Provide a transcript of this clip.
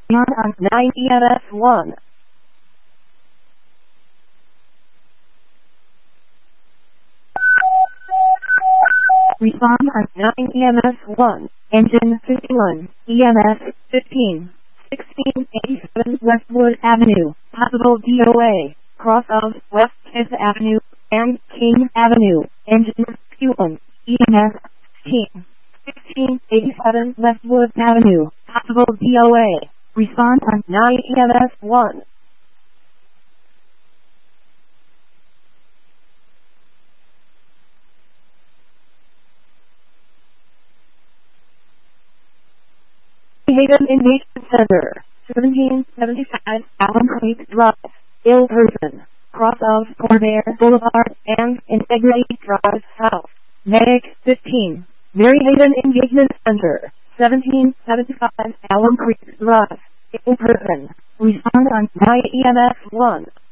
on 9 EMS 1. Respond on 9 EMS 1. Engine 51. EMS 15. 1687 Westwood Avenue. Possible DOA. Cross of West 5th Avenue and King Avenue. Engine 51. EMS 15. 1687 Westwood Avenue. Possible DOA. Respond on 9 EMS 1. Haven Engagement Center, 1775 Allen Creek Drive, Ill Person, cross of Corvair Boulevard and Integrity Drive South, Meg 15. Maryhaven Engagement Center, 1775 Allen Creek Drive, Ill Person. Respond on 9 EMS 1.